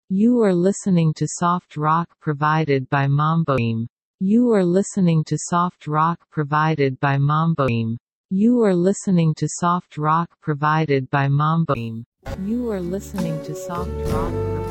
You are listening to soft rock provided by Mamboim. You are listening to soft rock provided by Mamboim. You are listening to soft rock provided by Mamboim. You are listening to soft rock provided